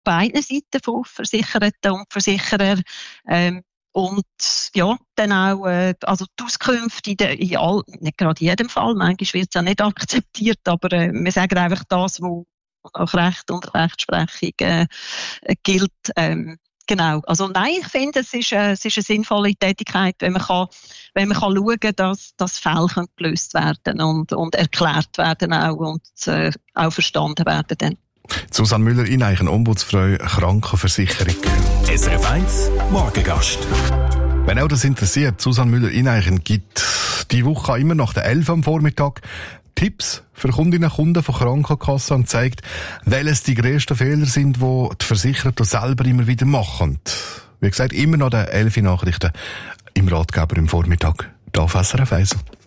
beiden Seiten von Versicherten und Versicherer. Und ja, dann auch also die Auskünfte nicht gerade in jedem Fall, manchmal wird es ja nicht akzeptiert, aber wir sagen einfach das, was nach Recht und Rechtsprechung gilt. Genau. Also nein, ich finde, es ist eine sinnvolle Tätigkeit, wenn man schauen kann, dass Fälle gelöst werden und erklärt werden auch und auch verstanden werden dann. Susanne Müller-Ineichen, Ombudsfrau Krankenversicherung. SRF 1 Morgengast. Wenn auch das interessiert, Susanne Müller-Ineichen gibt die Woche immer nach der 11 am Vormittag Tipps für Kundinnen und Kunden von Krankenkassen und zeigt, welches die grössten Fehler sind, die die Versicherten selber immer wieder machen. Wie gesagt, immer nach den 11 Nachrichten im Ratgeber im Vormittag. Da auf SRF 1.